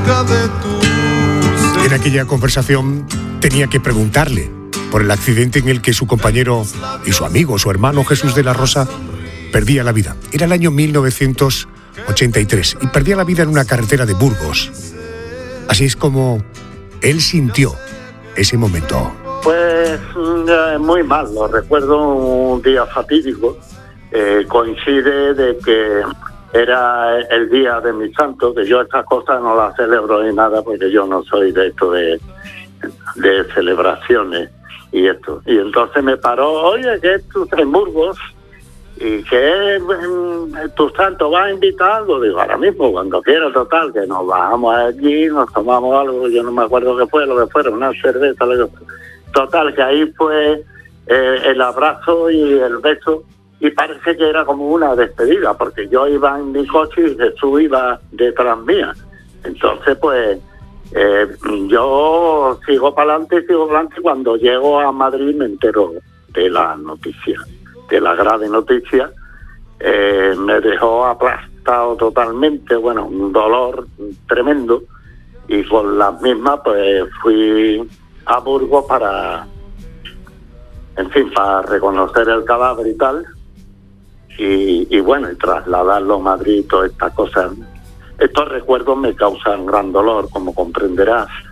En aquella conversación tenía que preguntarle por el accidente en el que su compañero y su amigo, su hermano Jesús de la Rosa, perdía la vida. Era el año 1983 y perdía la vida en una carretera de Burgos. Así es como él sintió ese momento. Pues muy mal, lo recuerdo un día fatídico. Coincide de que era el día de mi santo, que yo estas cosas no las celebro ni nada porque yo no soy de esto de celebraciones y esto. Y entonces me paró, oye, que tú estás en Burgos y que tu santo va a invitar algo. Digo, ahora mismo, cuando quiera, total, que nos bajamos allí, nos tomamos algo, yo no me acuerdo qué fue, lo que fuera, una cerveza, total, que ahí fue el abrazo y el beso. Y parece que era como una despedida, porque yo iba en mi coche y Jesús iba detrás mía. Entonces, pues, yo sigo para adelante. Cuando llego a Madrid me entero de la noticia, de la grave noticia. Me dejó aplastado totalmente, bueno, un dolor tremendo. Y con las mismas, pues, fui a Burgos para reconocer el cadáver y tal. Y bueno, y trasladarlo a Madrid, todas estas cosas. Estos recuerdos me causan gran dolor, como comprenderás.